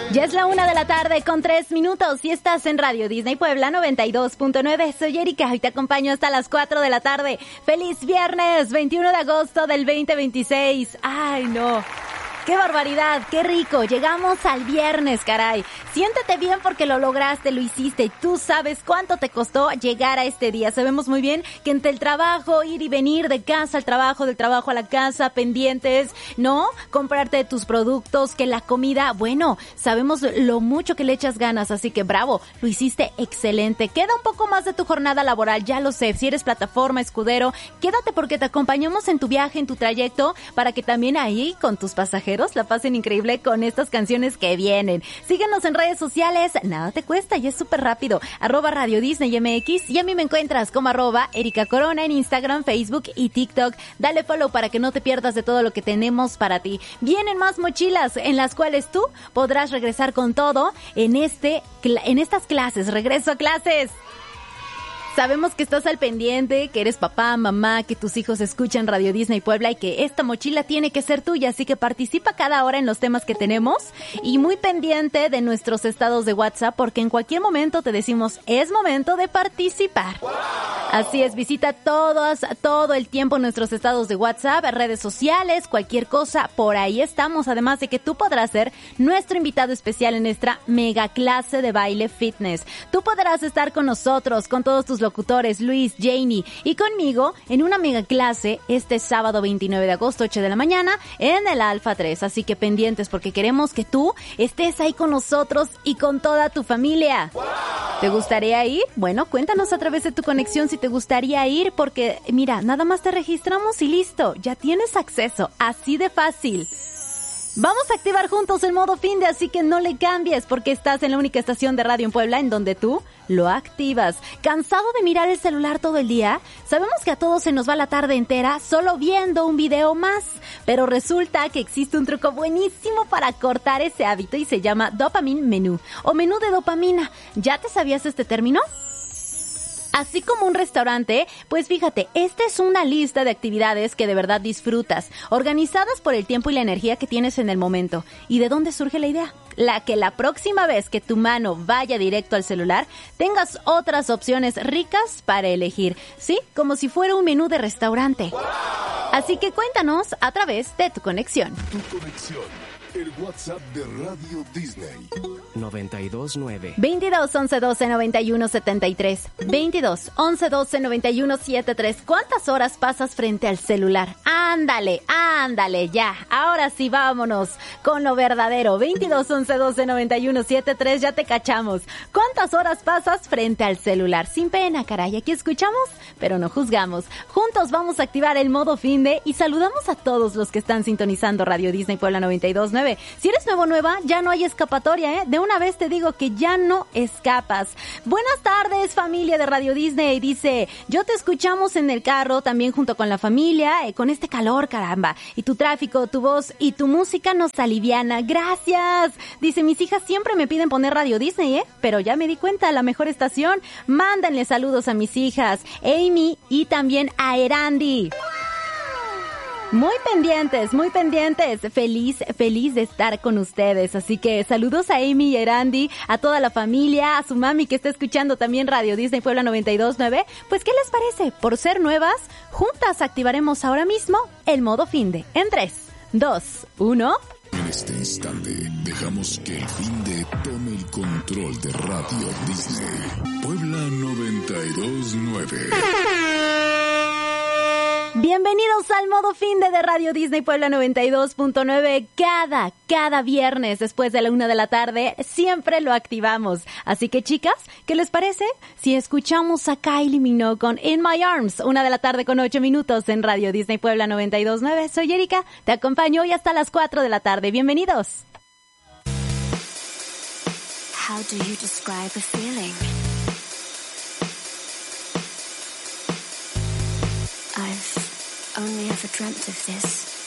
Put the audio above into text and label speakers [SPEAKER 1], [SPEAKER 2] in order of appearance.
[SPEAKER 1] Ya es la 1:03 p.m. y estás en Radio Disney Puebla 92.9. Soy Erika y te acompaño hasta las 4 de la tarde. ¡Feliz viernes! 21 de agosto del 2026. ¡Ay, no! ¡Qué barbaridad! ¡Qué rico! Llegamos al viernes, caray. Siéntete bien porque lo lograste, lo hiciste. Tú sabes cuánto te costó llegar a este día. Sabemos muy bien que entre el trabajo, ir y venir de casa al trabajo, del trabajo a la casa, pendientes, ¿no? Comprarte tus productos, que la comida, bueno, sabemos lo mucho que le echas ganas, así que bravo, lo hiciste excelente. Queda un poco más de tu jornada laboral, ya lo sé. Si eres plataforma, escudero, quédate porque te acompañamos en tu viaje, en tu trayecto, para que también ahí con tus pasajeros la pasen increíble con estas canciones que vienen. Síguenos en redes sociales, nada te cuesta y es súper rápido. @Radio Disney MX y a mí me encuentras como @Erika Corona en Instagram, Facebook y TikTok. Dale follow para que no te pierdas de todo lo que tenemos para ti. Vienen más mochilas en las cuales tú podrás regresar con todo en estas clases. Regreso a clases. Sabemos que estás al pendiente, que eres papá, mamá, que tus hijos escuchan Radio Disney Puebla y que esta mochila tiene que ser tuya, así que participa cada hora en los temas que tenemos y muy pendiente de nuestros estados de WhatsApp porque en cualquier momento te decimos, es momento de participar. Así es, visita todo el tiempo nuestros estados de WhatsApp, redes sociales, cualquier cosa, por ahí estamos, además de que tú podrás ser nuestro invitado especial en nuestra mega clase de baile fitness. Tú podrás estar con nosotros, con todos tus locutores, Luis, Janie y conmigo en una mega clase este sábado 29 de agosto, 8 de la mañana en el Alfa 3. Así que pendientes porque queremos que tú estés ahí con nosotros y con toda tu familia. ¿Te gustaría ir? Bueno, cuéntanos a través de tu conexión si te gustaría ir porque, mira, nada más te registramos y listo, ya tienes acceso, así de fácil. Vamos a activar juntos el modo finde, así que no le cambies porque estás en la única estación de radio en Puebla en donde tú lo activas. ¿Cansado de mirar el celular todo el día? Sabemos que a todos se nos va la tarde entera solo viendo un video más, pero resulta que existe un truco buenísimo para cortar ese hábito y se llama Dopamine Menú o menú de dopamina. ¿Ya te sabías este término? Así como un restaurante, pues fíjate, esta es una lista de actividades que de verdad disfrutas, organizadas por el tiempo y la energía que tienes en el momento. ¿Y de dónde surge la idea? La próxima vez que tu mano vaya directo al celular, tengas otras opciones ricas para elegir, ¿sí? Como si fuera un menú de restaurante. Así que cuéntanos a través de tu conexión.
[SPEAKER 2] Tu conexión. El WhatsApp de Radio Disney.
[SPEAKER 3] 929
[SPEAKER 1] 22 11 12 91 73. 22 11 12 91 73. ¿Cuántas horas pasas frente al celular? Ándale, ya. Ahora sí, vámonos con lo verdadero. 22 11 12 91 73. Ya te cachamos. ¿Cuántas horas pasas frente al celular? Sin pena, caray. Aquí escuchamos, pero no juzgamos. Juntos vamos a activar el modo finde y saludamos a todos los que están sintonizando Radio Disney Puebla 92.9. Si eres nueva, ya no hay escapatoria, ¿eh? De una vez te digo que ya no escapas. Buenas tardes, familia de Radio Disney. Dice, yo te escuchamos en el carro, también junto con la familia, con este calor, caramba. Y tu tráfico, tu voz y tu música nos aliviana. Gracias. Dice, mis hijas siempre me piden poner Radio Disney, pero ya me di cuenta, la mejor estación. Mándenle saludos a mis hijas, Amy y también a Erandi. Muy pendientes, feliz de estar con ustedes, así que saludos a Amy y a Erandi, a toda la familia, a su mami que está escuchando también Radio Disney Puebla 92.9, pues ¿qué les parece? Por ser nuevas, juntas activaremos ahora mismo el modo finde, en 3, 2, 1...
[SPEAKER 2] En este instante, dejamos que el finde tome el control de Radio Disney Puebla 92.9.
[SPEAKER 1] Bienvenidos al modo finde de Radio Disney Puebla 92.9. Cada viernes después de la 1 de la tarde siempre lo activamos. Así que chicas, ¿qué les parece si escuchamos a Kylie Minogue con In My Arms? 1 de la tarde con 8 minutos en Radio Disney Puebla 92.9. Soy Erika, te acompaño hoy hasta las 4 de la tarde. Bienvenidos.
[SPEAKER 4] How do you describe a feeling? I've only ever dreamt of this.